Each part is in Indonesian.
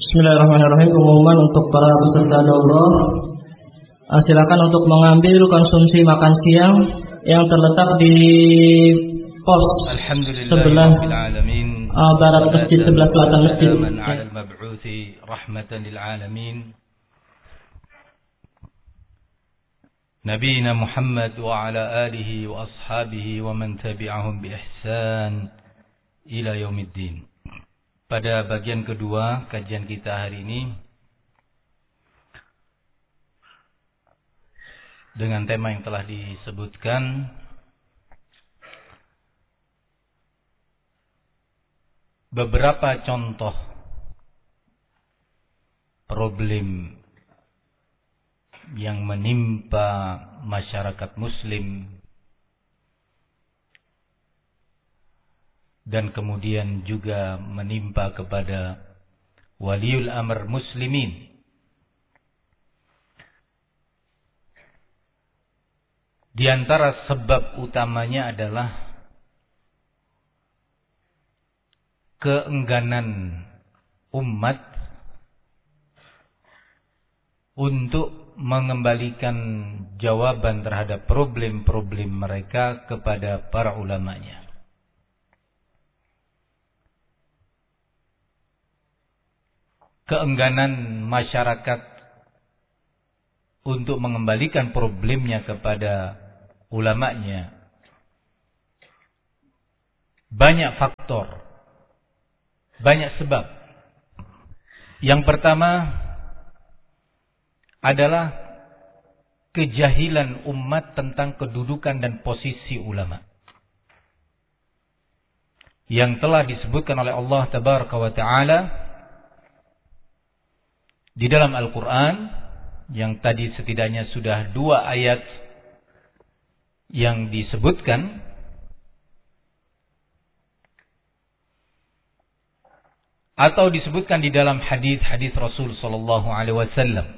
Bismillahirrahmanirrahim. Pengumuman untuk para peserta daurah, silakan untuk mengambil konsumsi makan siang yang terletak di pos sebelah barat masjid, sebelah selatan masjid. Nabiina Muhammad wa ala alihi wa ashabihi wa man tabi'ahum bi ihsan ila yaumiddin. Pada bagian kedua kajian kita hari ini dengan tema yang telah disebutkan, beberapa contoh problem yang menimpa masyarakat muslim dan kemudian juga menimpa kepada waliul amr muslimin. Di antara sebab utamanya adalah keengganan umat untuk mengembalikan jawaban terhadap problem-problem mereka kepada para ulamanya. Keengganan masyarakat untuk mengembalikan problemnya kepada ulamanya banyak faktor, banyak sebab. Yang pertama adalah kejahilan umat tentang kedudukan dan posisi ulama, yang telah disebutkan oleh Allah Tabaraka wa Ta'ala di dalam Al-Quran, yang tadi setidaknya sudah 2 ayat yang disebutkan, atau disebutkan di dalam hadis-hadis Rasul sallallahu alaihi wasallam.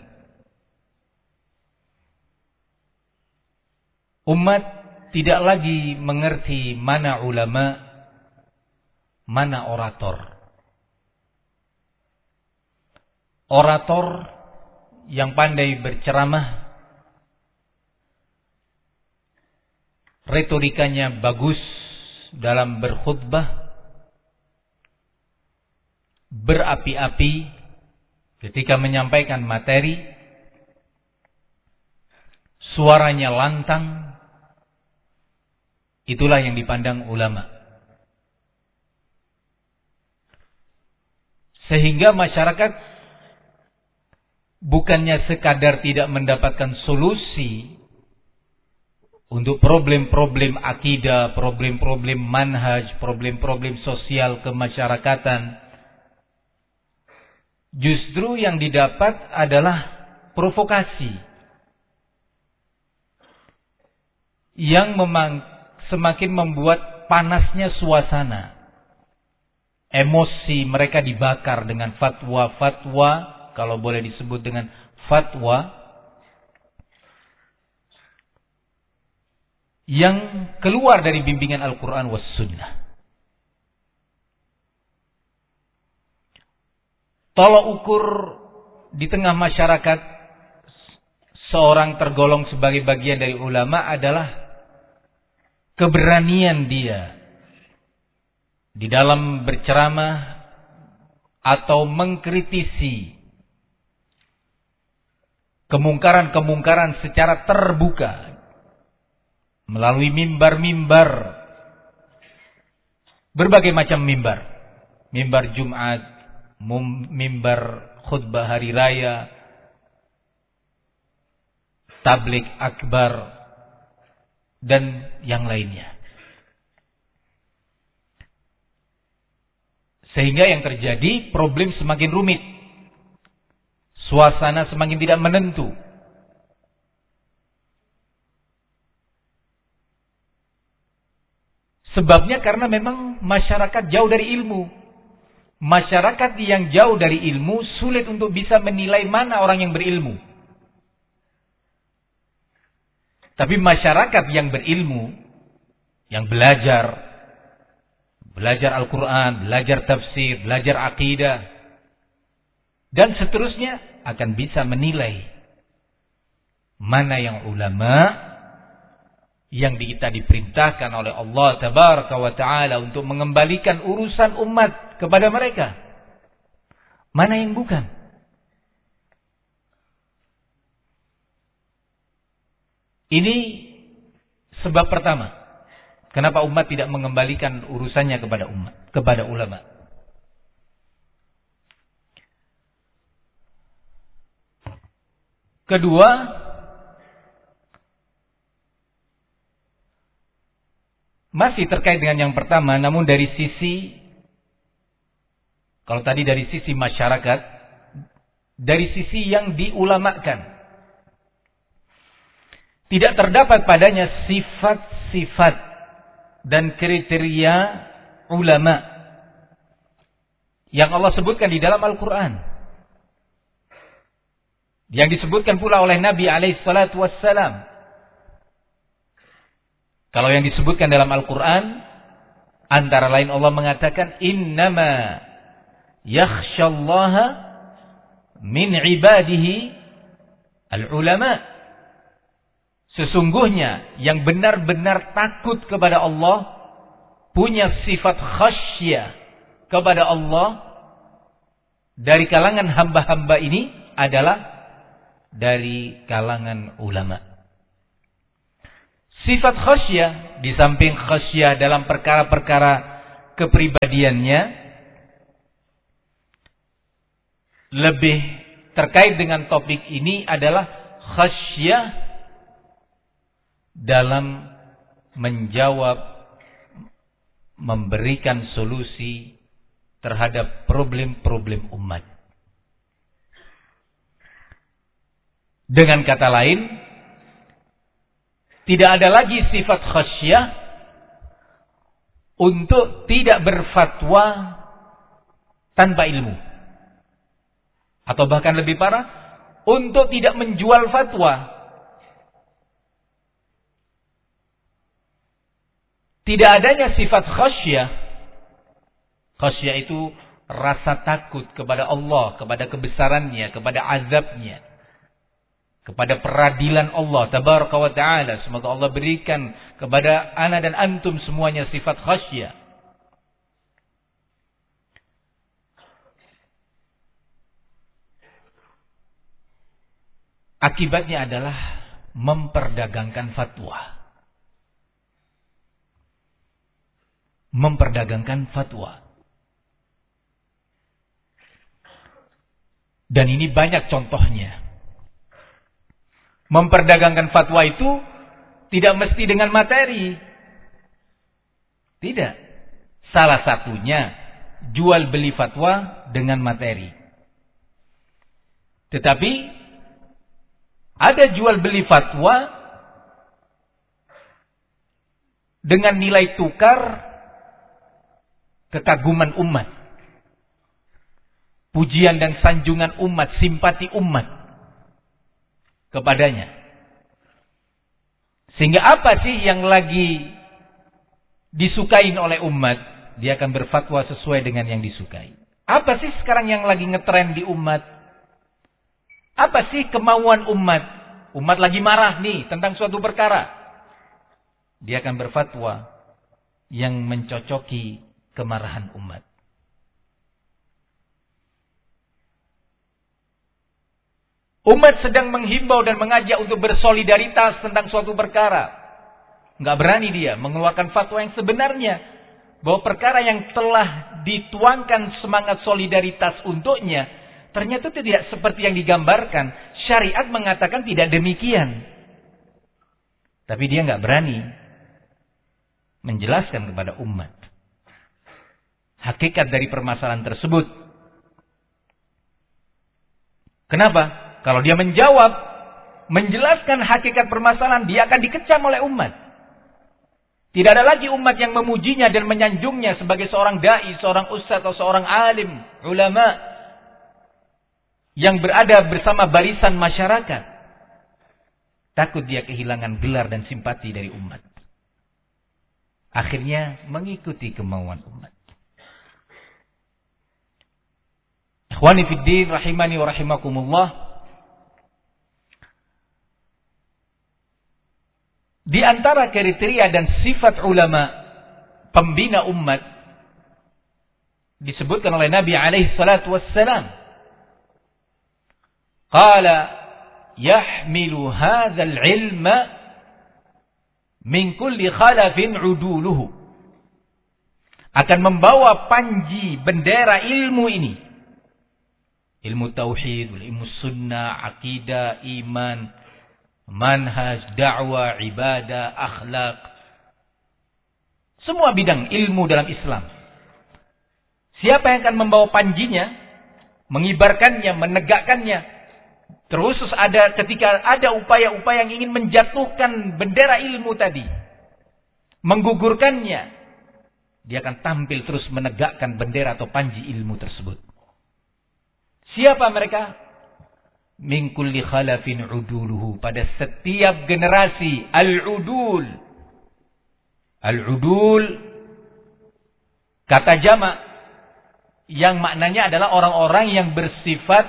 Umat tidak lagi mengerti mana ulama, mana orator. Orator yang pandai berceramah, retorikanya bagus dalam berkhutbah, berapi-api ketika menyampaikan materi, suaranya lantang, itulah yang dipandang ulama. Sehingga masyarakat bukannya sekadar tidak mendapatkan solusi untuk problem-problem akidah, problem-problem manhaj, problem-problem sosial kemasyarakatan, justru yang didapat adalah provokasi yang semakin membuat panasnya suasana. Emosi mereka dibakar dengan fatwa-fatwa, kalau boleh disebut dengan fatwa, yang keluar dari bimbingan Al-Quran was Sunnah. Tolak ukur di tengah masyarakat seorang tergolong sebagai bagian dari ulama adalah keberanian dia di dalam berceramah atau mengkritisi kemungkaran-kemungkaran secara terbuka melalui mimbar-mimbar, berbagai macam mimbar, mimbar Jumat, mimbar khutbah hari raya, tabligh akbar, dan yang lainnya. Sehingga yang terjadi, problem semakin rumit, suasana semakin tidak menentu. Sebabnya karena memang masyarakat jauh dari ilmu. Masyarakat yang jauh dari ilmu sulit untuk bisa menilai mana orang yang berilmu. Tapi masyarakat yang berilmu, yang belajar Al-Quran, belajar tafsir, belajar akidah, dan seterusnya akan bisa menilai mana yang ulama yang kita diperintahkan oleh Allah Tabaraka wa Ta'ala untuk mengembalikan urusan umat kepada mereka, mana yang bukan. Ini sebab pertama kenapa umat tidak mengembalikan urusannya kepada ulama. Kedua, masih terkait dengan yang pertama, namun dari sisi, kalau tadi dari sisi masyarakat, dari sisi yang diulamakan, tidak terdapat padanya sifat-sifat dan kriteria ulama yang Allah sebutkan di dalam Al-Quran, yang disebutkan pula oleh Nabi SAW. Kalau yang disebutkan dalam Al-Quran, antara lain Allah mengatakan, innama yakhshallaha min ibadihi al-ulama. Sesungguhnya yang benar-benar takut kepada Allah, punya sifat khasyah kepada Allah, dari kalangan hamba-hamba ini adalah dari kalangan ulama. Sifat khasyah, di samping khasyah dalam perkara-perkara kepribadiannya, lebih terkait dengan topik ini adalah khasyah dalam menjawab, memberikan solusi terhadap problem-problem umat. Dengan kata lain, tidak ada lagi sifat khasyah untuk tidak berfatwa tanpa ilmu. Atau bahkan lebih parah, untuk tidak menjual fatwa. Tidak adanya sifat khasyah. Khasyah itu rasa takut kepada Allah, kepada kebesarannya, kepada azabnya, kepada peradilan Allah Tabaraka wa Ta'ala. Semoga Allah berikan kepada ana dan antum semuanya sifat khasyah. Akibatnya adalah memperdagangkan fatwa. Memperdagangkan fatwa. Dan ini banyak contohnya. Memperdagangkan fatwa itu tidak mesti dengan materi. Tidak. Salah satunya jual beli fatwa dengan materi. Tetapi ada jual beli fatwa dengan nilai tukar kekaguman umat, pujian dan sanjungan umat, simpati umat kepadanya. Sehingga apa sih yang lagi disukain oleh umat, dia akan berfatwa sesuai dengan yang disukai. Apa sih sekarang yang lagi ngetren di umat? Apa sih kemauan umat? Umat lagi marah nih tentang suatu perkara, dia akan berfatwa yang mencocoki kemarahan umat. Umat sedang menghimbau dan mengajak untuk bersolidaritas tentang suatu perkara. Nggak berani dia mengeluarkan fatwa yang sebenarnya, bahwa perkara yang telah dituangkan semangat solidaritas untuknya, ternyata tidak seperti yang digambarkan. Syariat mengatakan tidak demikian. Tapi dia nggak berani menjelaskan kepada umat hakikat dari permasalahan tersebut. Kenapa? Kalau dia menjawab, menjelaskan hakikat permasalahan, dia akan dikecam oleh umat. Tidak ada lagi umat yang memujinya dan menyanjungnya sebagai seorang dai, seorang ustaz atau seorang alim, ulama yang berada bersama barisan masyarakat. Takut dia kehilangan gelar dan simpati dari umat. Akhirnya mengikuti kemauan umat. Ikhwani fid din rahimani wa rahimakumullah. Di antara kriteria dan sifat ulama pembina umat disebutkan oleh Nabi alaihi salatu wassalam. Qala yahmilu hadzal ilma min kulli khalafin uduluhu. Akan membawa panji bendera ilmu ini. Ilmu tauhid, ilmu sunnah, akidah, iman, manhaj, dakwah, ibadah, akhlak. Semua bidang ilmu dalam Islam. Siapa yang akan membawa panjinya, mengibarkannya, menegakkannya, terus ada ketika ada upaya-upaya yang ingin menjatuhkan bendera ilmu tadi, menggugurkannya, dia akan tampil terus menegakkan bendera atau panji ilmu tersebut. Siapa mereka? Min kulli khalafin uduluhu. Pada setiap generasi. Al-udul. Al-udul. Kata jamak. Yang maknanya adalah orang-orang yang bersifat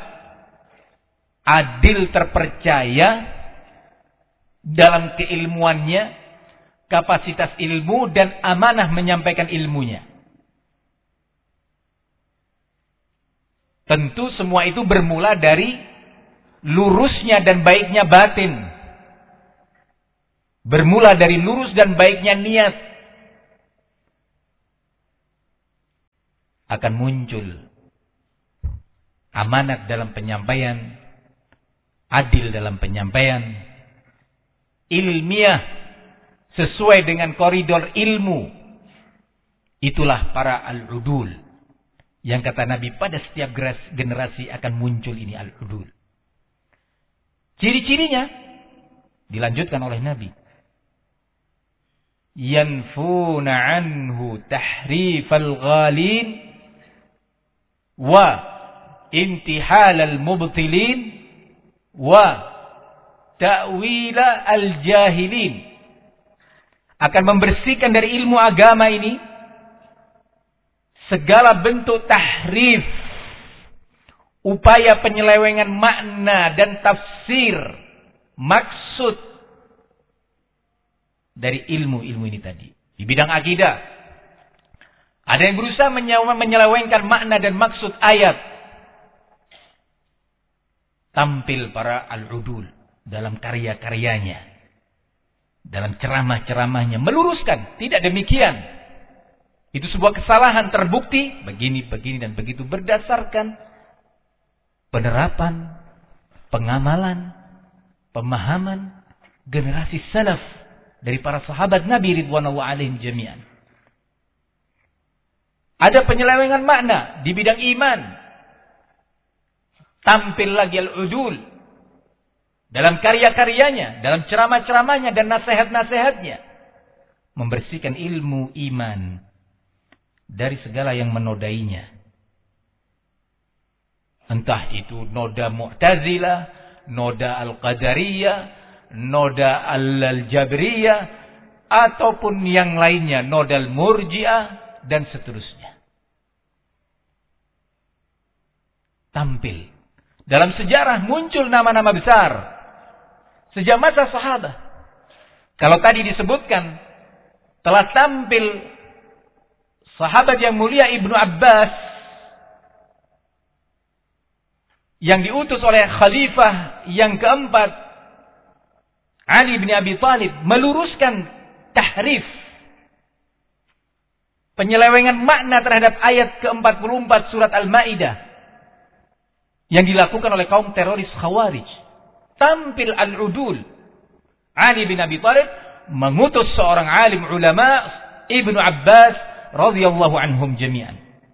adil, terpercaya dalam keilmuannya, kapasitas ilmu, dan amanah menyampaikan ilmunya. Tentu semua itu bermula dari lurusnya dan baiknya batin. Bermula dari lurus dan baiknya niat. Akan muncul amanat dalam penyampaian, adil dalam penyampaian, ilmiah sesuai dengan koridor ilmu. Itulah para al-udul. Yang kata Nabi pada setiap generasi akan muncul ini al-udul. Ciri-cirinya dilanjutkan oleh Nabi. Yanfuna anhu tahrifal ghalin wa intihalal mubtilin wa ta'wila al-jahilin. Akan membersihkan dari ilmu agama ini segala bentuk tahrif, upaya penyelewengan makna dan tafsir maksud dari ilmu-ilmu ini tadi. Di bidang akidah, ada yang berusaha menyelewengkan makna dan maksud ayat. Tampil para al-udul dalam karya-karyanya, dalam ceramah-ceramahnya, meluruskan. Tidak demikian. Itu sebuah kesalahan terbukti, begini, dan begitu, berdasarkan penerapan, pengamalan, pemahaman generasi salaf dari para sahabat Nabi ridwanullah alaihim jami'an. Ada penyelewengan makna di bidang iman. Tampil lagi al-udul dalam karya-karyanya, dalam ceramah-ceramahnya dan nasihat-nasihatnya, membersihkan ilmu iman dari segala yang menodainya. Entah itu noda Mu'tazilah, noda Al-Qadariyah, noda Al-Jabriyah, ataupun yang lainnya, noda Al-Murji'ah, dan seterusnya. Tampil. Dalam sejarah muncul nama-nama besar. Sejak masa sahabat. Kalau tadi disebutkan, telah tampil sahabat yang mulia Ibnu Abbas, yang diutus oleh khalifah yang keempat Ali bin Abi Thalib, meluruskan tahrif, penyelewengan makna terhadap ayat ke-44 surat Al-Maidah yang dilakukan oleh kaum teroris Khawarij. Tampil al-udul. Ali bin Abi Thalib mengutus seorang alim ulama, Ibnu Abbas radhiyallahu anhum jami'an.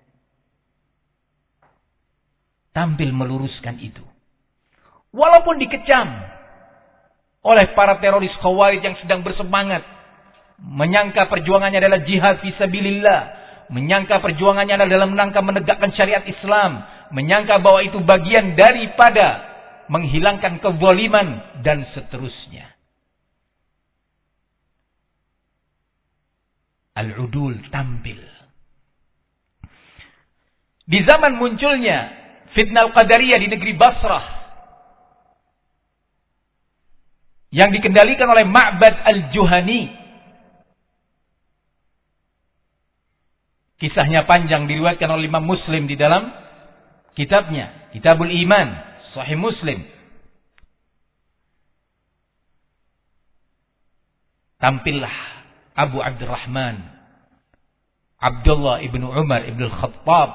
Tampil meluruskan itu. Walaupun dikecam oleh para teroris Khawarij yang sedang bersemangat, menyangka perjuangannya adalah jihad fisabilillah, menyangka perjuangannya adalah dalam rangka menegakkan syariat Islam, menyangka bahwa itu bagian daripada menghilangkan kezaliman dan seterusnya. Al-udul tampil. Di zaman munculnya fitnah Al-Qadariyah di negeri Basrah yang dikendalikan oleh Ma'bad Al-Juhani. Kisahnya panjang, diriwayatkan oleh Imam Muslim di dalam kitabnya Kitabul Iman, Sahih Muslim. Tampillah Abu Abdurrahman Abdullah ibn Umar ibn Al-Khattab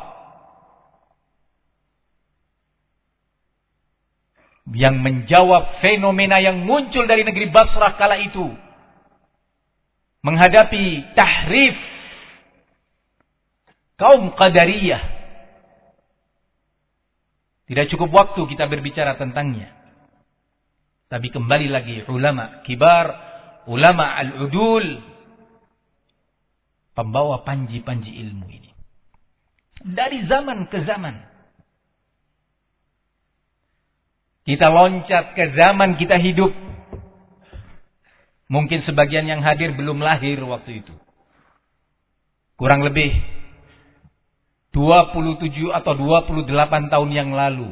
yang menjawab fenomena yang muncul dari negeri Basrah kala itu, menghadapi tahrif kaum Qadariyah. Tidak cukup waktu kita berbicara tentangnya, tapi kembali lagi ulama kibar, ulama al-udul, pembawa panji-panji ilmu ini dari zaman ke zaman. Kita loncat ke zaman kita hidup. Mungkin sebagian yang hadir belum lahir waktu itu. Kurang lebih 27 atau 28 tahun yang lalu.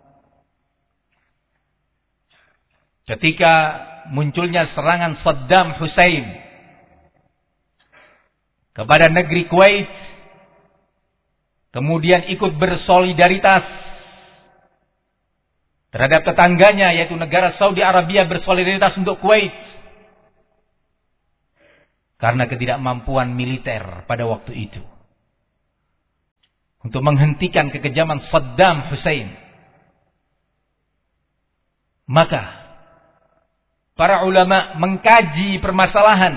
Ketika munculnya serangan Saddam Hussein kepada negeri Kuwait, kemudian ikut bersolidaritas terhadap tetangganya, yaitu negara Saudi Arabia bersolidaritas untuk Kuwait karena ketidakmampuan militer pada waktu itu untuk menghentikan kekejaman Saddam Hussein. Maka para ulama mengkaji permasalahan.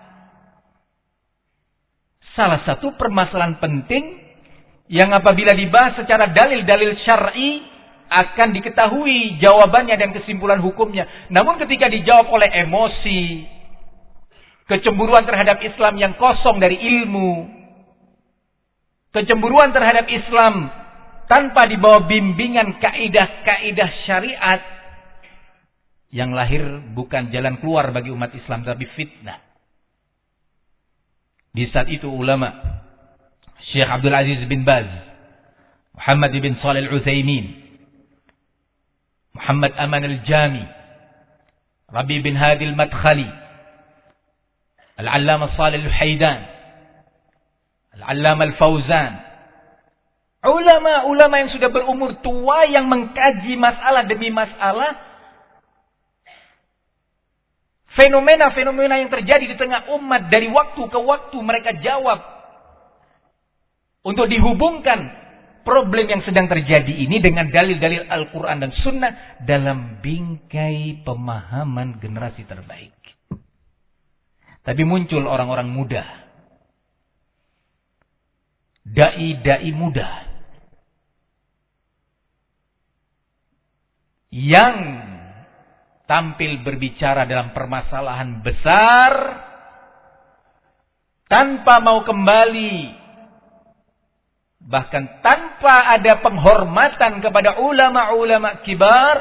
Salah satu permasalahan penting yang apabila dibahas secara dalil-dalil syar'i akan diketahui jawabannya dan kesimpulan hukumnya. Namun ketika dijawab oleh emosi, kecemburuan terhadap Islam yang kosong dari ilmu, kecemburuan terhadap Islam tanpa dibawa bimbingan kaidah-kaidah syariat, yang lahir bukan jalan keluar bagi umat Islam tapi fitnah. Di saat itu ulama Syekh Abdul Aziz bin Baz, Muhammad bin Shalih Al-Utsaimin, Muhammad Aman Al-Jami, Rabi bin Hadi Al-Madkhali, Al-Allamah Shalih Al-Haidan, Al-Allamah Al-Fauzan, ulama-ulama yang sudah berumur tua yang mengkaji masalah demi masalah, fenomena-fenomena yang terjadi di tengah umat dari waktu ke waktu mereka jawab untuk dihubungkan problem yang sedang terjadi ini dengan dalil-dalil Al-Quran dan Sunnah dalam bingkai pemahaman generasi terbaik. Tapi muncul orang-orang muda, dai-dai muda, yang tampil berbicara dalam permasalahan besar tanpa mau kembali, bahkan tanpa ada penghormatan kepada ulama-ulama kibar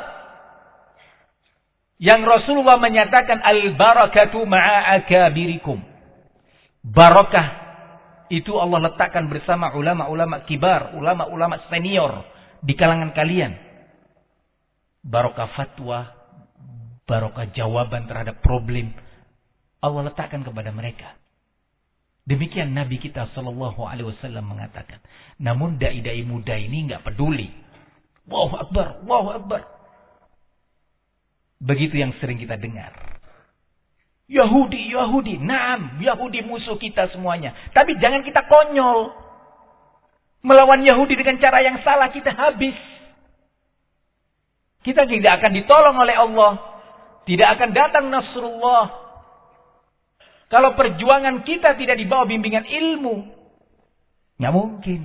yang Rasulullah menyatakan al-barakatu ma'a akabirikum. Barakah itu Allah letakkan bersama ulama-ulama kibar, ulama-ulama senior di kalangan kalian. Barakah fatwa, barakah jawaban terhadap problem Allah letakkan kepada mereka. Demikian Nabi kita sallallahu alaihi wasallam mengatakan. Namun dai-dai muda ini enggak peduli. Allahu Akbar, Allahu Akbar. Begitu yang sering kita dengar. Yahudi, Yahudi. Naam, Yahudi musuh kita semuanya. Tapi jangan kita konyol. Melawan Yahudi dengan cara yang salah kita habis. Kita tidak akan ditolong oleh Allah. Tidak akan datang Nasrullah kalau perjuangan kita tidak dibawa bimbingan ilmu. Nggak mungkin.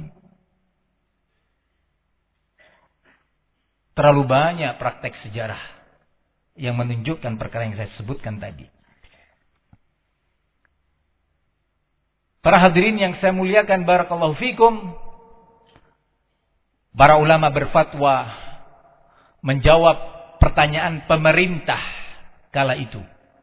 Terlalu banyak praktek sejarah yang menunjukkan perkara yang saya sebutkan tadi. Para hadirin yang saya muliakan, barakallahu fikum. Para ulama berfatwa menjawab pertanyaan pemerintah kala itu,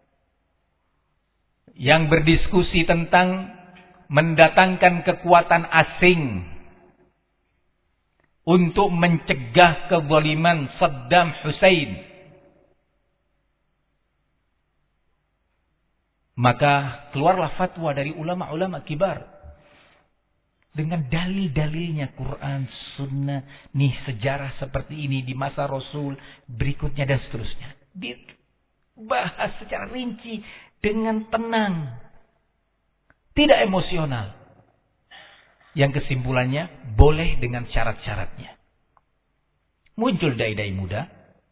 yang berdiskusi tentang mendatangkan kekuatan asing untuk mencegah kezaliman Saddam Hussein. Maka keluarlah fatwa dari ulama-ulama kibar dengan dalil-dalilnya, Quran, Sunnah, nih sejarah seperti ini di masa Rasul berikutnya dan seterusnya. Dibahas secara rinci dengan tenang, tidak emosional. Yang kesimpulannya boleh dengan syarat-syaratnya. Muncul dai-dai muda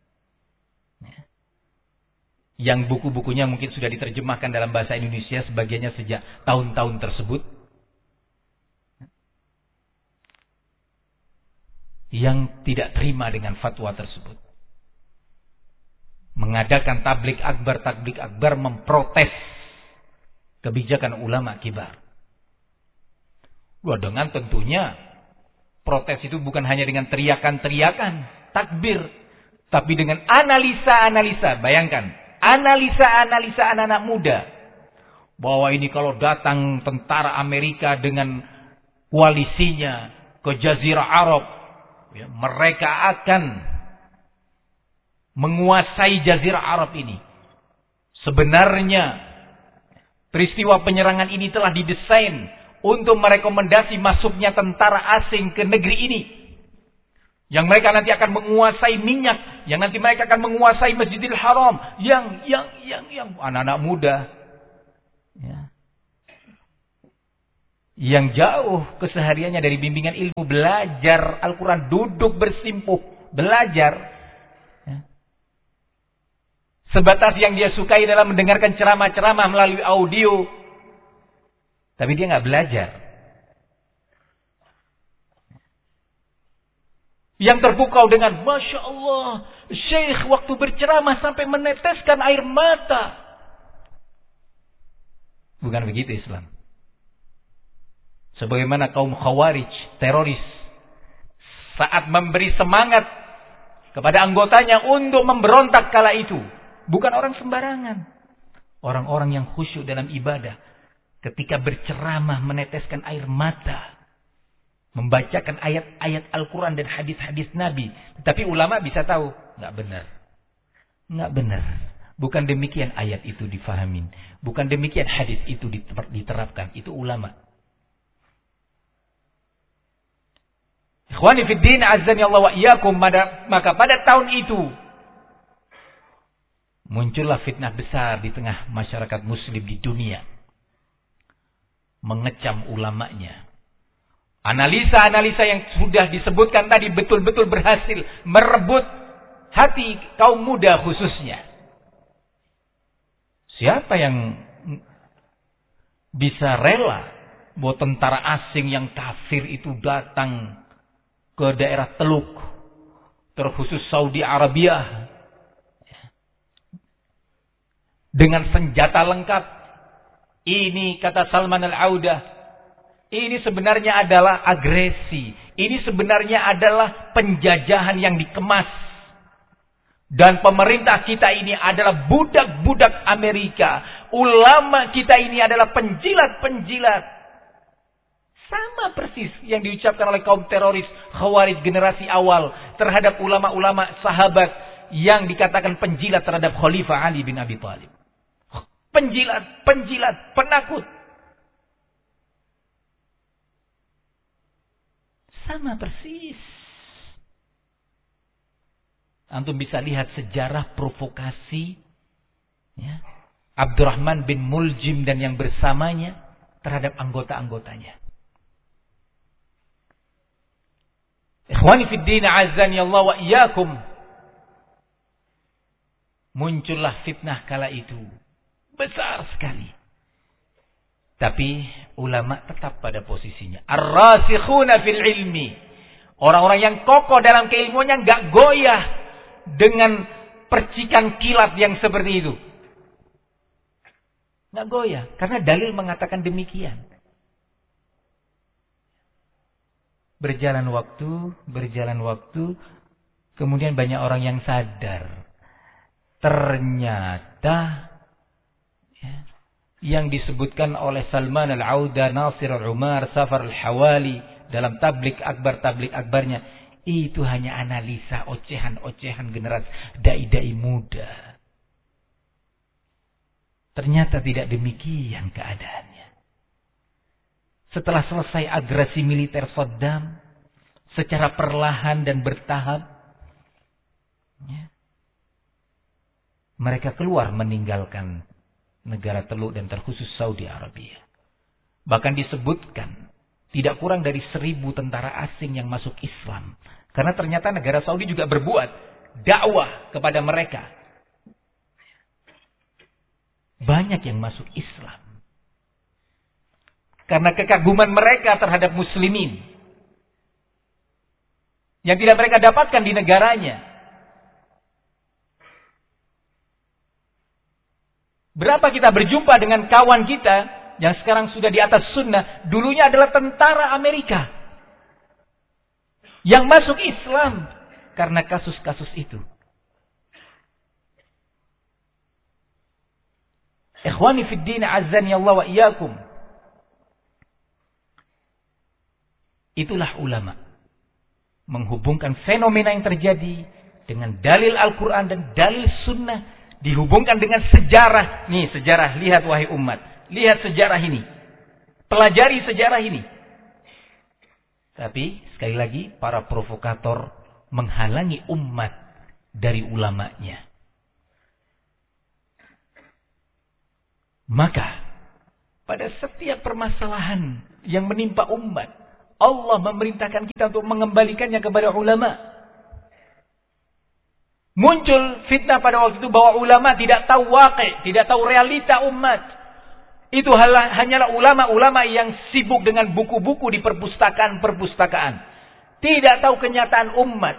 yang buku-bukunya mungkin sudah diterjemahkan dalam bahasa Indonesia sebagiannya sejak tahun-tahun tersebut, yang tidak terima dengan fatwa tersebut, mengadakan tablik akbar memprotes kebijakan ulama kibar. Dengan tentunya protes itu bukan hanya dengan teriakan-teriakan takbir, tapi dengan analisa-analisa. Bayangkan, analisa-analisa anak-anak muda bahwa ini kalau datang tentara Amerika dengan koalisinya ke Jazirah Arab, ya, mereka akan menguasai Jazirah Arab ini. Sebenarnya peristiwa penyerangan ini telah didesain untuk merekomendasi masuknya tentara asing ke negeri ini, yang mereka nanti akan menguasai minyak, yang nanti mereka akan menguasai Masjidil Haram, yang anak-anak muda, ya, yang jauh kesehariannya dari bimbingan ilmu, belajar Al-Quran, duduk bersimpuh belajar, ya. Sebatas yang dia sukai adalah mendengarkan ceramah-ceramah melalui audio, tapi dia nggak belajar. Yang terpukau dengan Masya Allah, Syekh waktu berceramah sampai meneteskan air mata. Bukan begitu Islam. Sebagaimana kaum Khawarij, teroris, saat memberi semangat kepada anggotanya untuk memberontak kala itu, bukan orang sembarangan. Orang-orang yang khusyuk dalam ibadah, ketika berceramah meneteskan air mata, membacakan ayat-ayat Al-Quran dan hadis-hadis Nabi. Tapi ulama bisa tahu, nggak benar. Nggak benar. Bukan demikian ayat itu difahamin. Bukan demikian hadis itu diterapkan. Itu ulama. Ikhwani fiddin, azzani Allah wa iyyakum. Maka pada tahun itu muncullah fitnah besar di tengah masyarakat muslim di dunia. Mengecam ulamanya. Analisa-analisa yang sudah disebutkan tadi betul-betul berhasil merebut hati kaum muda khususnya. Siapa yang bisa rela bahwa tentara asing yang kafir itu datang ke daerah Teluk, terkhusus Saudi Arabia, dengan senjata lengkap? Ini kata Salman Al-Audah, ini sebenarnya adalah agresi. Ini sebenarnya adalah penjajahan yang dikemas. Dan pemerintah kita ini adalah budak-budak Amerika. Ulama kita ini adalah penjilat-penjilat. Sama persis yang diucapkan oleh kaum teroris Khawarij generasi awal terhadap ulama-ulama sahabat yang dikatakan penjilat terhadap Khalifah Ali bin Abi Thalib. Penjilat, penakut. Sama persis. Antum bisa lihat sejarah provokasi, ya, Abdurrahman bin Muljim dan yang bersamanya terhadap anggota-anggotanya. Ikhwani fiddin, azani Allah wa iyyakum. Muncullah fitnah kala itu. Besar sekali. Tapi ulama tetap pada posisinya. Ar-rasikhuna fil ilmi. Orang-orang yang kokoh dalam keilmuannya enggak goyah dengan percikan kilat yang seperti itu. Enggak goyah. Karena dalil mengatakan demikian. Berjalan waktu. Kemudian banyak orang yang sadar. Ternyata yang disebutkan oleh Salman Al-Audah, Nasir Al-Umar, Safar Al-Hawali dalam tablik akbarnya, Itu hanya analisa ocehan-ocehan generasi dai-dai muda. Ternyata tidak demikian keadaannya. Setelah selesai agresi militer Saddam, secara perlahan dan bertahap, ya, mereka keluar meninggalkan negara Teluk dan terkhusus Saudi Arabia. Bahkan disebutkan tidak kurang dari 1.000 tentara asing yang masuk Islam. Karena ternyata negara Saudi juga berbuat dakwah kepada mereka. Banyak yang masuk Islam. Karena kekaguman mereka terhadap muslimin. Yang tidak mereka dapatkan di negaranya. Berapa kita berjumpa dengan kawan kita yang sekarang sudah di atas sunnah, dulunya adalah tentara Amerika yang masuk Islam karena kasus-kasus itu. Ikhwani fid din, azzani Allah wa iyyakum. Itulah ulama. Menghubungkan fenomena yang terjadi dengan dalil Al-Quran dan dalil sunnah. Dihubungkan dengan sejarah. Nih sejarah, lihat wahai umat. Lihat sejarah ini. Pelajari sejarah ini. Tapi sekali lagi para provokator menghalangi umat dari ulamanya. Maka pada setiap permasalahan yang menimpa umat, Allah memerintahkan kita untuk mengembalikannya kepada ulama. Muncul fitnah pada waktu itu bahwa ulama tidak tahu waqi', tidak tahu realita umat. Itu hanyalah ulama-ulama yang sibuk dengan buku-buku di perpustakaan-perpustakaan. Tidak tahu kenyataan umat.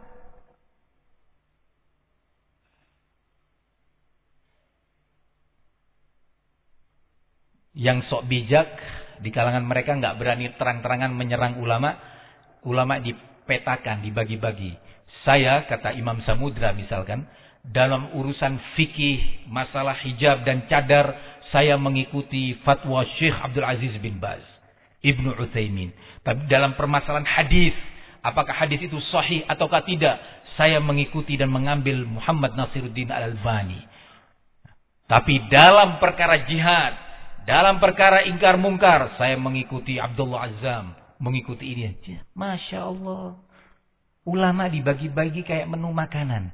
Yang sok bijak di kalangan mereka nggak berani terang-terangan menyerang ulama. Ulama dipetakan, dibagi-bagi. Saya, kata Imam Samudra misalkan, dalam urusan fikih, masalah hijab dan cadar, saya mengikuti fatwa Syekh Abdul Aziz bin Baz, Ibnu Utsaimin. Tapi dalam permasalahan hadis, apakah hadis itu sahih ataukah tidak, saya mengikuti dan mengambil Muhammad Nasiruddin Al-Albani. Tapi dalam perkara jihad, dalam perkara ingkar mungkar, saya mengikuti Abdullah Azzam, mengikuti ini. Masya Allah. Ulama dibagi-bagi kayak menu makanan.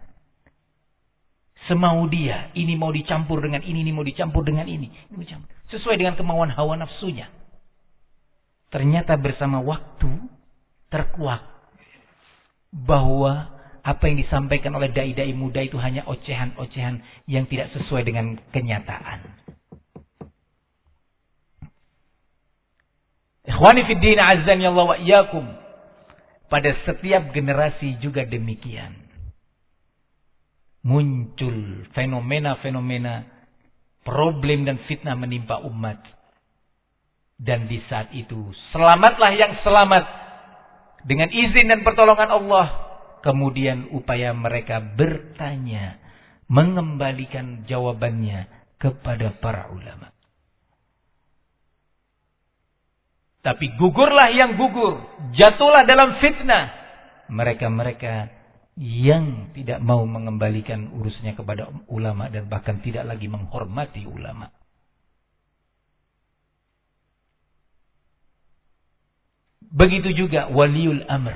Semau dia. Ini mau dicampur dengan ini mau dicampur dengan ini. Sesuai dengan kemauan hawa nafsunya. Ternyata bersama waktu terkuak bahwa apa yang disampaikan oleh dai-dai muda itu hanya ocehan-ocehan yang tidak sesuai dengan kenyataan. Ikhwani fid din, azzani Allah wa iyyakum. Pada setiap generasi juga demikian. Muncul fenomena-fenomena problem dan fitnah menimpa umat. Dan di saat itu selamatlah yang selamat dengan izin dan pertolongan Allah. Kemudian upaya mereka bertanya, mengembalikan jawabannya kepada para ulama. Tapi gugurlah yang gugur, jatuhlah dalam fitnah mereka-mereka yang tidak mau mengembalikan urusnya kepada ulama dan bahkan tidak lagi menghormati ulama. Begitu juga waliul amr.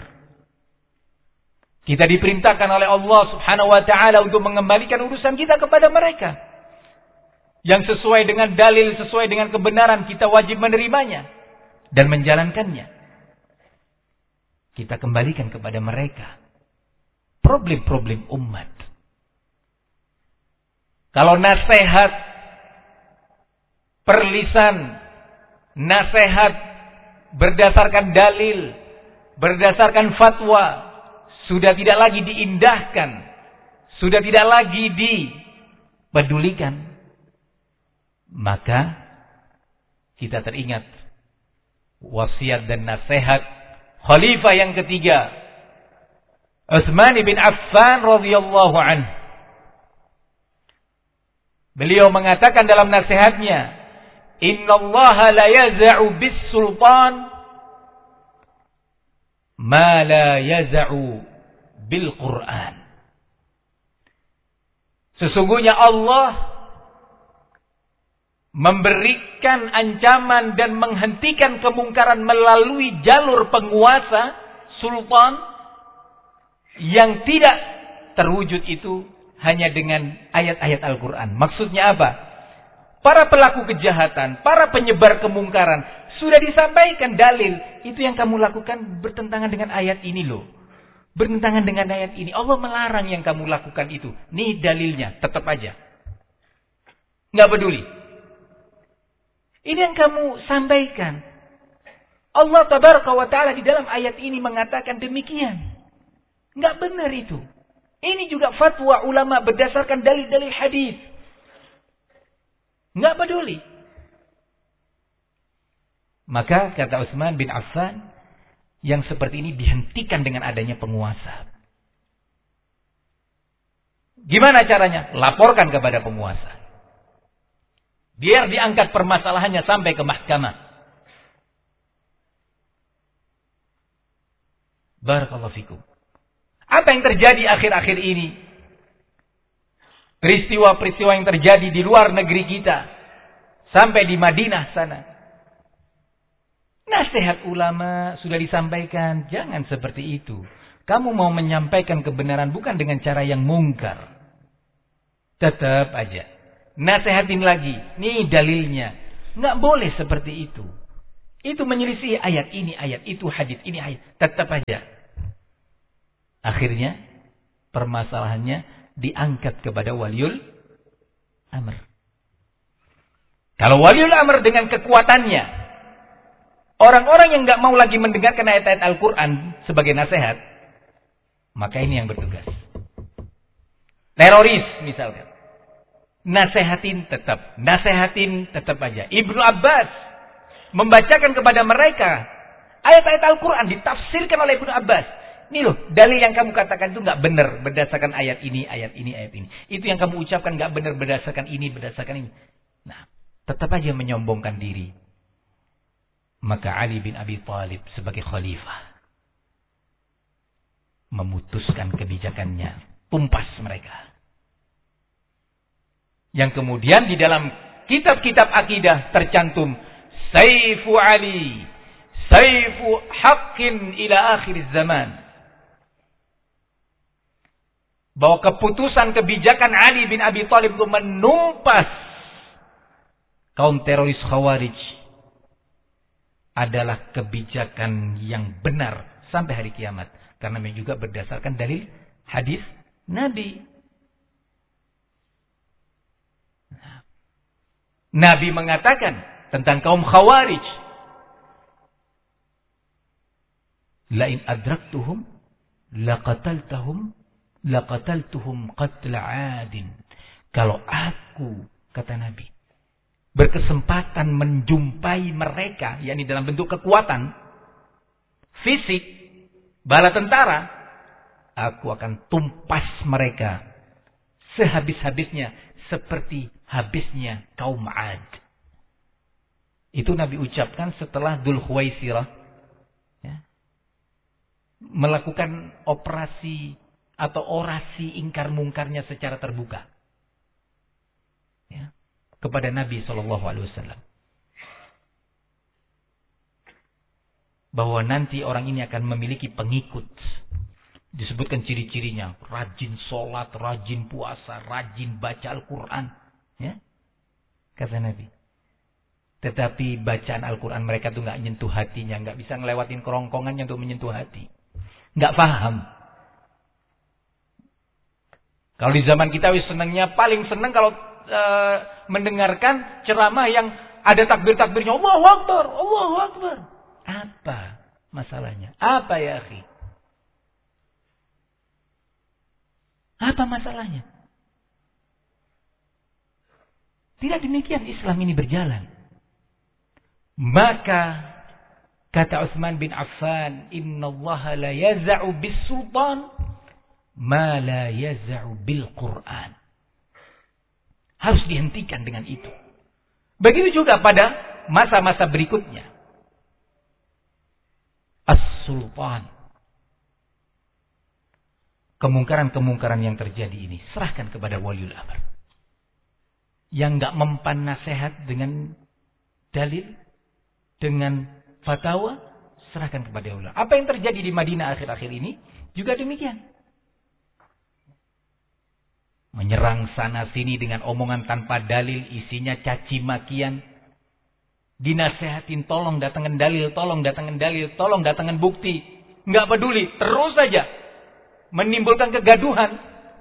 Kita diperintahkan oleh Allah Subhanahu wa taala untuk mengembalikan urusan kita kepada mereka. Yang sesuai dengan dalil, sesuai dengan kebenaran, kita wajib menerimanya dan menjalankannya. Kita kembalikan kepada mereka problem-problem umat. Kalau nasihat perlisan, nasihat berdasarkan dalil, berdasarkan fatwa, sudah tidak lagi diindahkan, sudah tidak lagi dipedulikan, maka kita teringat wasiat dan nasihat khalifah yang ketiga, Utsman bin Affan radhiyallahu anhu. Beliau mengatakan dalam nasihatnya, "Innallaha la yaz'u bis sultan ma la yaz'u bil Qur'an. Sesungguhnya Allah memberikan ancaman dan menghentikan kemungkaran melalui jalur penguasa, sultan, yang tidak terwujud itu hanya dengan ayat-ayat Al-Quran. Maksudnya apa? Para pelaku kejahatan, para penyebar kemungkaran, sudah disampaikan dalil. Itu yang kamu lakukan bertentangan dengan ayat ini loh. Bertentangan dengan ayat ini. Allah melarang yang kamu lakukan itu. Nih dalilnya, tetap aja. Nggak peduli. Ini yang kamu sampaikan. Allah Tabaraka wa Ta'ala di dalam ayat ini mengatakan demikian. Nggak benar itu. Ini juga fatwa ulama berdasarkan dalil-dalil hadis. Nggak peduli. Maka kata Utsman bin Affan, yang seperti ini dihentikan dengan adanya penguasa. Gimana caranya? Laporkan kepada penguasa. Biar diangkat permasalahannya sampai ke mahkamah. Barakallahu fikum. Apa yang terjadi akhir-akhir ini? Peristiwa-peristiwa yang terjadi di luar negeri kita. Sampai di Madinah sana. Nasihat ulama sudah disampaikan. Jangan seperti itu. Kamu mau menyampaikan kebenaran bukan dengan cara yang mungkar. Tetap aja. Nasihatin lagi. Nih dalilnya. Nggak boleh seperti itu. Itu menyelisih ayat ini, ayat itu, hadis ini, ayat. Tetap aja. Akhirnya permasalahannya diangkat kepada waliul amr. Kalau waliul amr dengan kekuatannya, orang-orang yang nggak mau lagi mendengarkan ayat-ayat Al-Quran sebagai nasihat, maka ini yang bertugas. Teroris misalkan, nasehatin tetap aja. Ibnu Abbas membacakan kepada mereka ayat-ayat Al-Quran ditafsirkan oleh Ibnu Abbas. Ini loh, dalil yang kamu katakan itu nggak benar berdasarkan ayat ini, ayat ini, ayat ini. Itu yang kamu ucapkan nggak benar berdasarkan ini, berdasarkan ini. Nah, tetap aja menyombongkan diri. Maka Ali bin Abi Thalib sebagai khalifah memutuskan kebijakannya, tumpas mereka. Yang kemudian di dalam kitab-kitab akidah tercantum Saifu Ali, Saifu Haqqin ila akhir zaman. Bahwa keputusan kebijakan Ali bin Abi Thalib itu menumpas kaum teroris Khawarij adalah kebijakan yang benar sampai hari kiamat. Karena memang juga berdasarkan dalil hadis Nabi. Nabi mengatakan tentang kaum Khawarij, "La in adraktuhum laqataltuhum qatla 'adin." Kalau aku, kata Nabi, berkesempatan menjumpai mereka, yakni dalam bentuk kekuatan fisik, bala tentara, aku akan tumpas mereka sehabis-habisnya seperti habisnya kaum 'Ad. Itu Nabi ucapkan setelah Dzul Khuwaisirah melakukan operasi atau orasi ingkar mungkarnya secara terbuka kepada Nabi SAW, bahwa nanti orang ini akan memiliki pengikut. Disebutkan ciri-cirinya, rajin sholat, rajin puasa, rajin baca Al-Quran, kata Nabi. Tetapi bacaan Al-Quran mereka tuh nggak nyentuh hatinya, nggak bisa ngelewatin kerongkongannya untuk menyentuh hati, nggak paham. Kalau di zaman kita paling senang kalau mendengarkan ceramah yang ada takbir-takbirnya, Allahu Akbar, Allahu Akbar. Apa masalahnya? Apa ya akhi? Apa masalahnya? Tidak demikian Islam ini berjalan. Maka kata Utsman bin Affan, "Innallaha la yaz'u bis-sultan ma la yaz'u bil-Qur'an." Harus dihentikan dengan itu. Begitu juga pada masa-masa berikutnya. As-sultan kemungkaran-kemungkaran yang terjadi ini, serahkan kepada waliul amr. Yang enggak mempan nasihat dengan dalil, dengan fatwa, serahkan kepada ulama. Apa yang terjadi di Madinah akhir-akhir ini juga demikian. Menyerang sana sini dengan omongan tanpa dalil, isinya caci makian. Dinasehatin, tolong datangkan dalil, tolong datangkan dalil, tolong datangkan bukti. Enggak peduli, terus saja menimbulkan kegaduhan.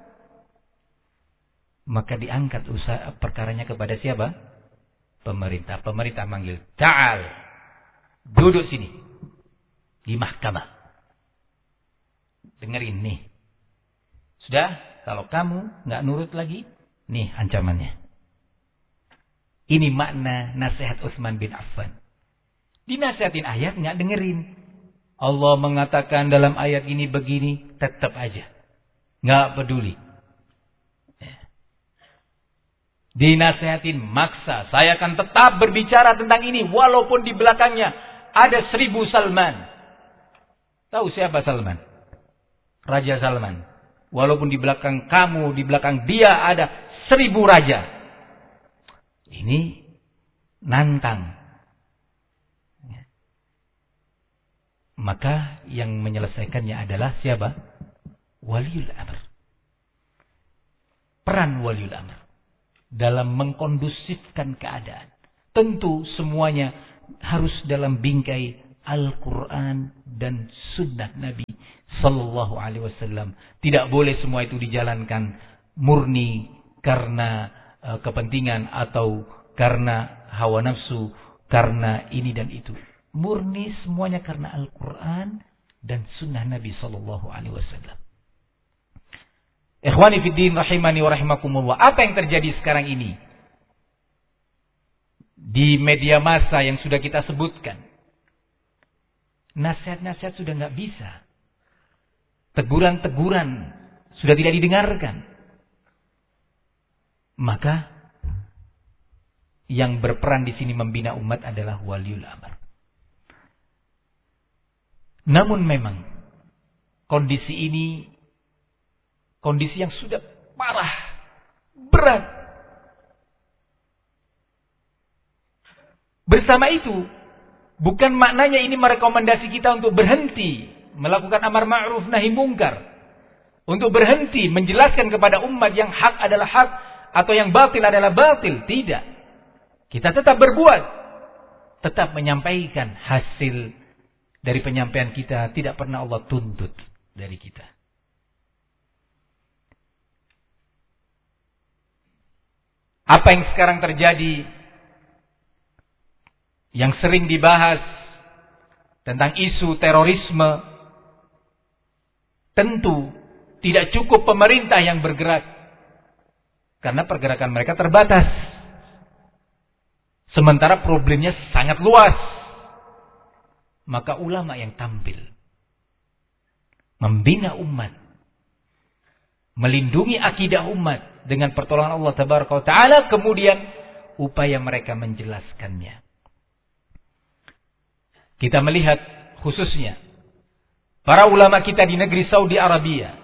Maka diangkat usaha perkaranya kepada siapa? Pemerintah. Pemerintah manggil, ta'al, duduk sini di mahkamah. Dengerin nih. Sudah, kalau kamu nggak nurut lagi, nih ancamannya. Ini makna nasihat Utsman bin Affan. Dinasihatin ayat nggak dengerin. Allah mengatakan dalam ayat ini begini, tetap aja nggak peduli. Dinasihatin maksa, saya akan tetap berbicara tentang ini walaupun di belakangnya ada 1000 Salman. Tahu siapa Salman? Raja Salman. Walaupun di belakang kamu, di belakang dia ada 1000 raja. Ini nantang. Maka yang menyelesaikannya adalah siapa? Waliul amr. Peran waliul amr dalam mengkondusifkan keadaan. Tentu semuanya harus dalam bingkai Al-Quran dan Sunnah Nabi Sallallahu Alaihi Wasallam. Tidak boleh semua itu dijalankan murni karena kepentingan atau karena hawa nafsu, karena ini dan itu. Murni semuanya karena Al-Quran dan Sunnah Nabi Sallallahu Alaihi Wasallam. Ikhwani fiddin rahimani wa rahimakumullah. Apa yang terjadi sekarang ini di media massa yang sudah kita sebutkan? Nasihat-nasihat sudah nggak bisa. Teguran-teguran sudah tidak didengarkan. Maka yang berperan di sini membina umat adalah waliul amr. Namun memang kondisi ini kondisi yang sudah parah, berat. Bersama itu, bukan maknanya ini merekomendasi kita untuk berhenti melakukan amar ma'ruf nahi mungkar. Untuk berhenti menjelaskan kepada umat yang hak adalah hak atau yang batil adalah batil. Tidak. Kita tetap berbuat. Tetap menyampaikan hasil dari penyampaian kita. Tidak pernah Allah tuntut dari kita. Apa yang sekarang terjadi, yang sering dibahas tentang isu terorisme, tentu tidak cukup pemerintah yang bergerak. Karena pergerakan mereka terbatas. Sementara problemnya sangat luas. Maka ulama yang tampil membina umat, melindungi akidah umat dengan pertolongan Allah Tabaraka wa Ta'ala, kemudian upaya mereka menjelaskannya. Kita melihat khususnya para ulama kita di negeri Saudi Arabia.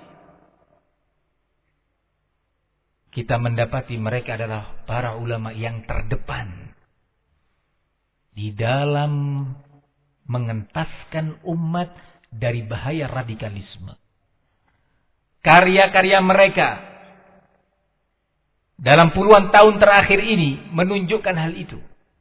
Kita mendapati mereka adalah para ulama yang terdepan di dalam mengentaskan umat dari bahaya radikalisme. Karya-karya mereka dalam puluhan tahun terakhir ini menunjukkan hal itu.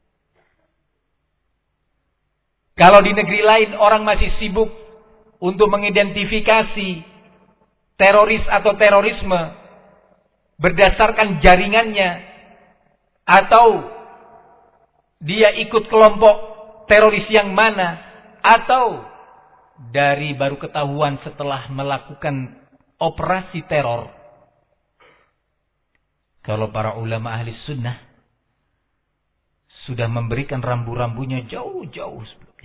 Kalau di negeri lain orang masih sibuk untuk mengidentifikasi teroris atau terorisme berdasarkan jaringannya, atau dia ikut kelompok teroris yang mana, atau dari baru ketahuan setelah melakukan operasi teror. Kalau para ulama ahli sunnah sudah memberikan rambu-rambunya jauh-jauh sebelumnya.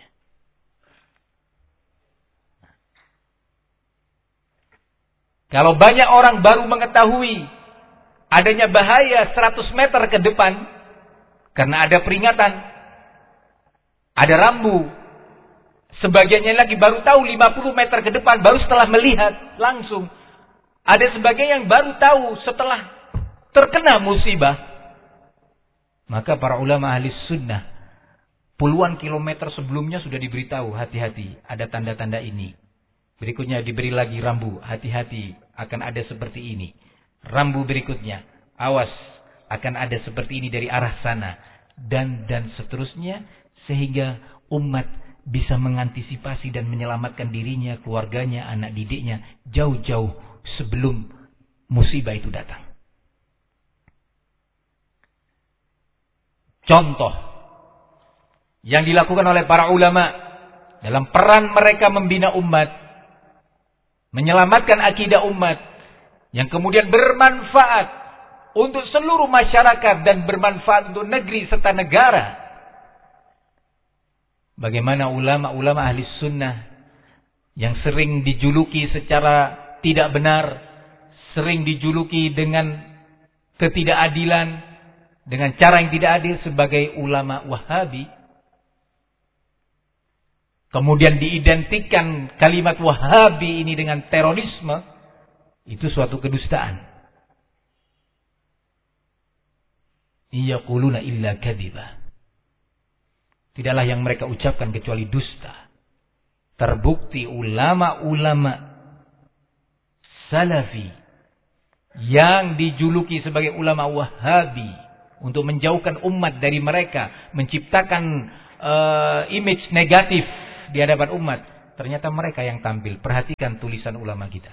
Kalau banyak orang baru mengetahui adanya bahaya 100 meter ke depan, karena ada peringatan, ada rambu, sebagiannya lagi baru tahu 50 meter ke depan, baru setelah melihat langsung Ada sebagian yang baru tahu setelah terkena musibah. Maka para ulama ahli sunnah puluhan kilometer sebelumnya sudah diberitahu, hati-hati, ada tanda-tanda ini. Berikutnya diberi lagi rambu, hati-hati, akan ada seperti ini. Rambu berikutnya, awas, akan ada seperti ini dari arah sana. Dan seterusnya, sehingga umat bisa mengantisipasi dan menyelamatkan dirinya, keluarganya, anak didiknya, jauh-jauh sebelum musibah itu datang. Contoh yang dilakukan oleh para ulama dalam peran mereka membina umat, menyelamatkan akidah umat, yang kemudian bermanfaat untuk seluruh masyarakat dan bermanfaat untuk negeri serta negara. Bagaimana ulama-ulama ahli sunnah yang sering dijuluki secara tidak benar, sering dijuluki dengan ketidakadilan, dengan cara yang tidak adil sebagai ulama Wahabi. Kemudian diidentikan kalimat Wahabi ini dengan terorisme. Itu suatu kedustaan. Yaquluna illa kadhiba. Tidaklah yang mereka ucapkan kecuali dusta. Terbukti ulama-ulama Salafi yang dijuluki sebagai ulama Wahabi untuk menjauhkan umat dari mereka, menciptakan image negatif di hadapan umat, ternyata mereka yang tampil. Perhatikan tulisan ulama kita.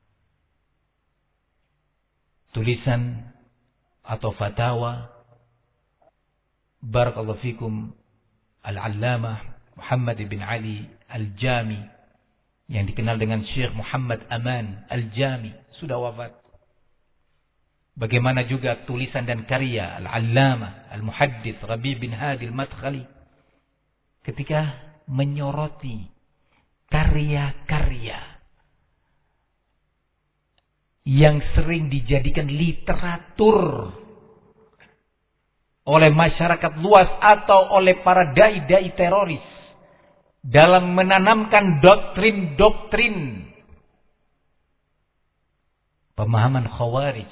Tulisan atau fatwa barakallahu fikum Al-Allamah Muhammad bin Ali Al-Jami, yang dikenal dengan Syekh Muhammad Aman Al-Jami, sudah wafat. Bagaimana juga tulisan dan karya Al-Allamah Al-Muhaddits Rabi' bin Hadi Al-Madkhali ketika menyoroti karya-karya yang sering dijadikan literatur oleh masyarakat luas atau oleh para dai-dai teroris dalam menanamkan doktrin-doktrin pemahaman Khawarij.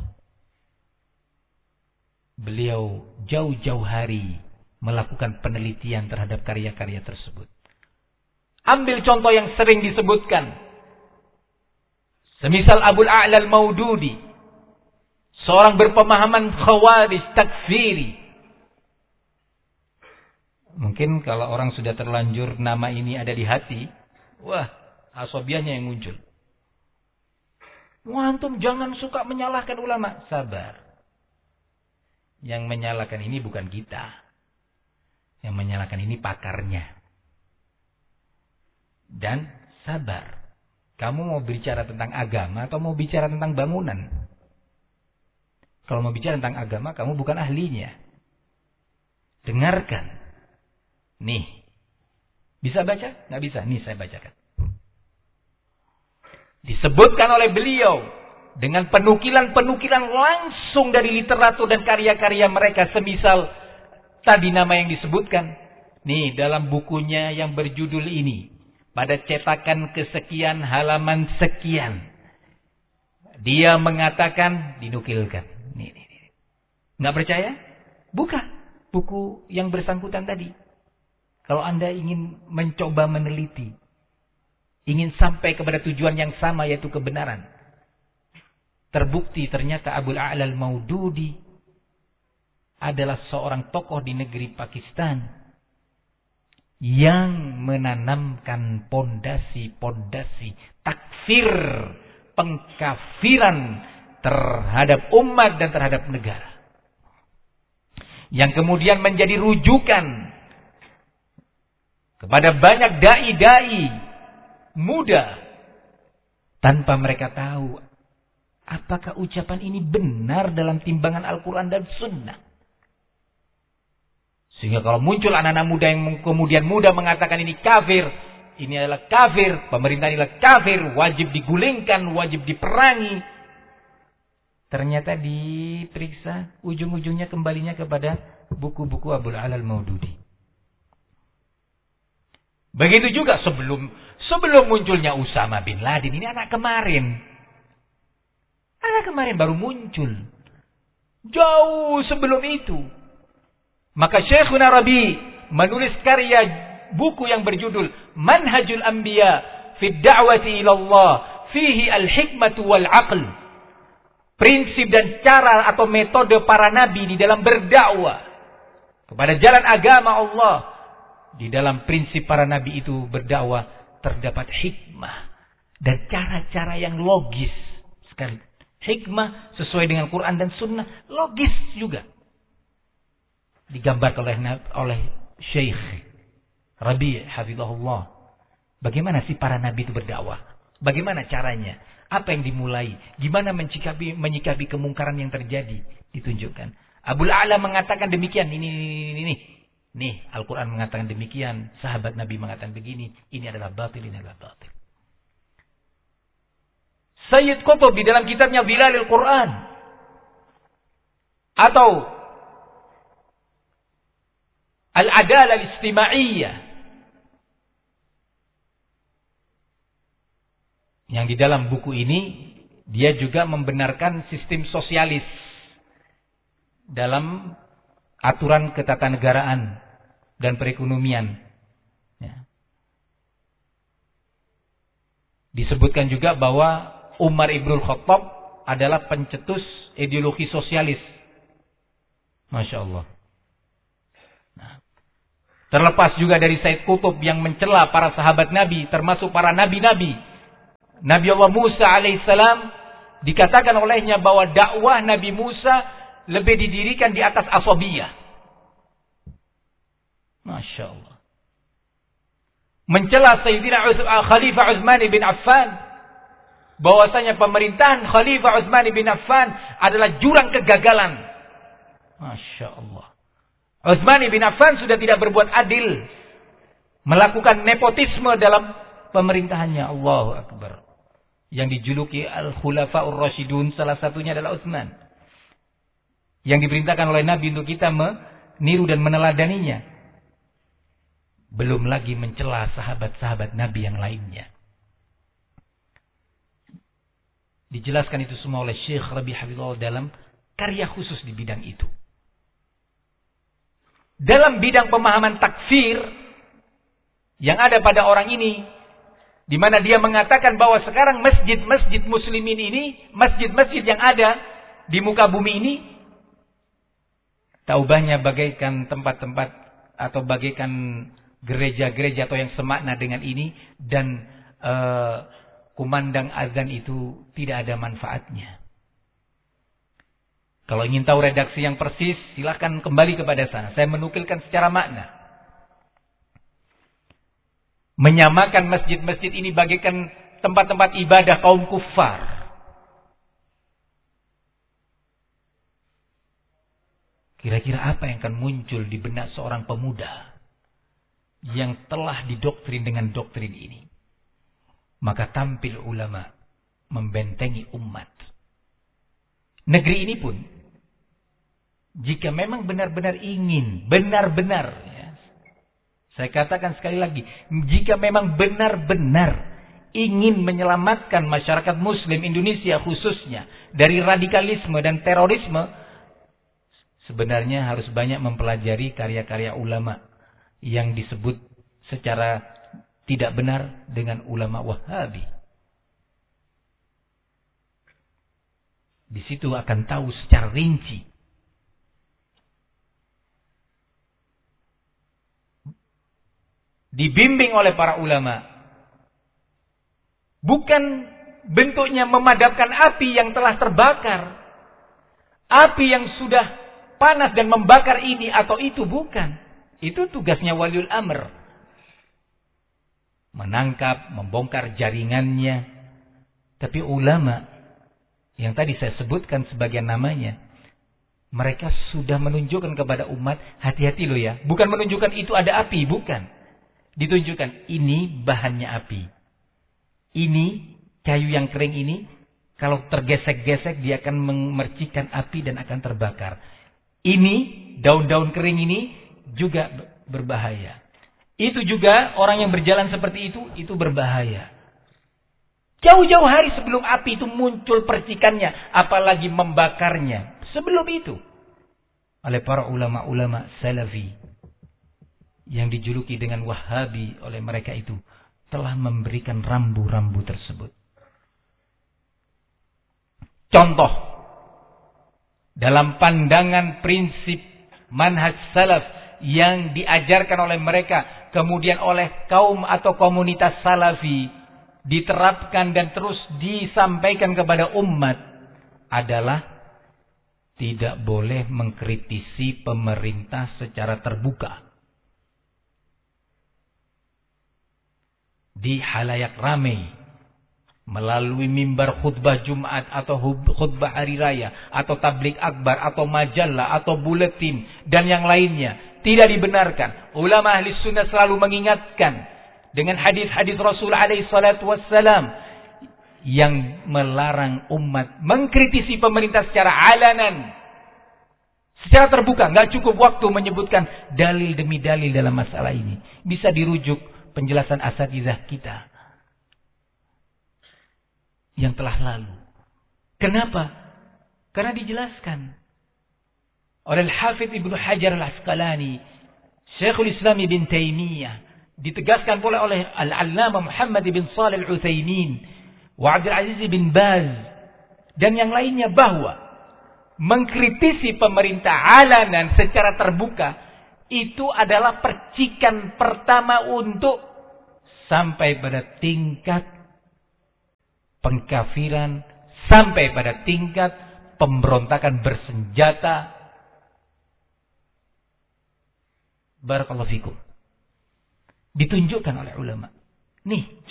Beliau jauh-jauh hari melakukan penelitian terhadap karya-karya tersebut. Ambil contoh yang sering disebutkan. Semisal Abul A'la Al-Maududi, seorang berpemahaman Khawarij takfiri. Mungkin kalau orang sudah terlanjur nama ini ada di hati, wah, asobiahnya yang muncul. Wah, antum jangan suka menyalahkan ulama. Sabar. Yang menyalahkan ini bukan kita. Yang menyalahkan ini pakarnya. Dan sabar. Kamu mau bicara tentang agama atau mau bicara tentang bangunan? Kalau mau bicara tentang agama, kamu bukan ahlinya. Dengarkan. Nih. Bisa baca? Nggak bisa. Nih saya bacakan. Disebutkan oleh beliau dengan penukilan-penukilan langsung dari literatur dan karya-karya mereka, semisal tadi nama yang disebutkan. Nih, dalam bukunya yang berjudul ini, pada cetakan kesekian halaman sekian, dia mengatakan, dinukilkan. Nih. Nggak percaya? Buka buku yang bersangkutan tadi. Kalau Anda ingin mencoba meneliti, ingin sampai kepada tujuan yang sama, yaitu kebenaran. Terbukti ternyata Abul A'la Al-Maududi adalah seorang tokoh di negeri Pakistan yang menanamkan pondasi-pondasi takfir, pengkafiran terhadap umat dan terhadap negara, yang kemudian menjadi rujukan kepada banyak dai-dai muda tanpa mereka tahu apakah ucapan ini benar dalam timbangan Al-Quran dan Sunnah. Sehingga kalau muncul anak-anak muda yang kemudian muda mengatakan ini kafir, ini adalah kafir, pemerintah ini adalah kafir, wajib digulingkan, wajib diperangi, ternyata diperiksa, ujung-ujungnya kembalinya kepada buku-buku Abul A'la Al-Maududi. Begitu juga sebelum munculnya Usama bin Laden, ini anak kemarin. kemarin baru muncul. Jauh sebelum itu. Maka Syekhuna Rabi menulis karya buku yang berjudul Manhajul Anbiya fi Da'wati ila Allah fihi al-hikmatu wal aql. Prinsip dan cara atau metode para nabi di dalam berdakwah kepada jalan agama Allah. Di dalam prinsip para nabi itu berdakwah terdapat hikmah dan cara-cara yang logis sekali. Hikmah sesuai dengan Quran dan Sunnah, logis juga. Digambarkan oleh Syekh Rabi' hafizahullah. Bagaimana sih para nabi itu berdakwah? Bagaimana caranya? Apa yang dimulai? Gimana menyikapi kemungkaran yang terjadi? Ditunjukkan. Abul A'la mengatakan demikian. Nih, Al-Quran mengatakan demikian. Sahabat Nabi mengatakan begini. Ini adalah batil, ini adalah batil. Sayyid Qutb di dalam kitabnya Zilalil Quran. Atau Al-Adalah Al-Istimaiyah. Yang di dalam buku ini, dia juga membenarkan sistem sosialis dalam aturan ketatanegaraan dan perekonomian. Ya. Disebutkan juga bahwa Umar Ibnul Khattab adalah pencetus ideologi sosialis. Masya Allah. Nah, terlepas juga dari Sayyid Qutb yang mencela para sahabat Nabi, termasuk para nabi-nabi. Nabi Allah Musa alaihissalam dikatakan olehnya bahwa dakwah Nabi Musa lebih didirikan di atas asabiyah. Masya Allah. Mencela Sayyidina Khalifah Utsman bin Affan. Bahwasanya pemerintahan Khalifah Utsman bin Affan adalah jurang kegagalan. Masya Allah. Utsman bin Affan sudah tidak berbuat adil. Melakukan nepotisme dalam pemerintahannya. Allahu Akbar. Yang dijuluki Al-Khulafa'ur Rasyidun, salah satunya adalah Utsman. Yang diperintahkan oleh Nabi untuk kita meniru dan meneladaninya. Belum lagi mencela sahabat-sahabat Nabi yang lainnya. Dijelaskan itu semua oleh Syekh Rabi' Hafizahullah dalam karya khusus di bidang itu. Dalam bidang pemahaman takfir yang ada pada orang ini, di mana dia mengatakan bahwa sekarang masjid-masjid muslimin ini, masjid-masjid yang ada di muka bumi ini, taubahnya bagaikan tempat-tempat atau bagaikan gereja-gereja atau yang semakna dengan ini, dan kumandang azan itu tidak ada manfaatnya. Kalau ingin tahu redaksi yang persis, silakan kembali kepada sana. Saya menukilkan secara makna. Menyamakan masjid-masjid ini bagaikan tempat-tempat ibadah kaum kufar. Kira-kira apa yang akan muncul di benak seorang pemuda yang telah didoktrin dengan doktrin ini? Maka tampil ulama membentengi umat. Negeri ini pun, jika memang benar-benar ingin, benar-benar, ya, saya katakan sekali lagi, jika memang benar-benar ingin menyelamatkan masyarakat muslim Indonesia khususnya dari radikalisme dan terorisme, sebenarnya harus banyak mempelajari karya-karya ulama yang disebut secara tidak benar dengan ulama Wahabi. Di situ akan tahu secara rinci dibimbing oleh para ulama. Bukan bentuknya memadamkan api yang telah terbakar. Api yang sudah panas dan membakar ini atau itu, bukan. Itu tugasnya waliul amr. Menangkap, membongkar jaringannya. Tapi ulama yang tadi saya sebutkan sebagian namanya, mereka sudah menunjukkan kepada umat, hati-hati loh ya. Bukan menunjukkan itu ada api, bukan. Ditunjukkan ini bahannya api. Ini kayu yang kering ini, kalau tergesek-gesek dia akan memercikan api dan akan terbakar. Ini daun-daun kering ini juga berbahaya. Itu juga orang yang berjalan seperti itu berbahaya. Jauh-jauh hari sebelum api itu muncul percikannya, apalagi membakarnya. Sebelum itu, oleh para ulama-ulama salafi yang dijuluki dengan Wahabi oleh mereka itu, telah memberikan rambu-rambu tersebut. Contoh, dalam pandangan prinsip manhaj salaf yang diajarkan oleh mereka, kemudian oleh kaum atau komunitas salafi, diterapkan dan terus disampaikan kepada umat, adalah tidak boleh mengkritisi pemerintah secara terbuka di halayak ramai, melalui mimbar khutbah Jumat atau khutbah hari raya atau tablik akbar atau majalah atau buletin dan yang lainnya. Tidak dibenarkan. Ulama ahli sunnah selalu mengingatkan dengan hadis-hadis Rasul alaihi salatu wassalam yang melarang umat mengkritisi pemerintah secara alanan, secara terbuka. Nggak cukup waktu menyebutkan dalil demi dalil dalam masalah ini. Bisa dirujuk penjelasan asatizah kita yang telah lalu. Kenapa? Karena dijelaskan oleh Al-Hafidh Ibnu Hajar Al-Asqalani, Syekhul Islam Ibn Taimiyah, ditegaskan pula oleh Al-Allamah Muhammad bin Shalih Al-Utsaimin wa Abdul Aziz bin Baz dan yang lainnya, bahwa mengkritisi pemerintah alanan secara terbuka itu adalah percikan pertama untuk sampai pada tingkat pengkafiran, sampai pada tingkat pemberontakan bersenjata. Barakallahu fikum. Ditunjukkan oleh ulama. Nih,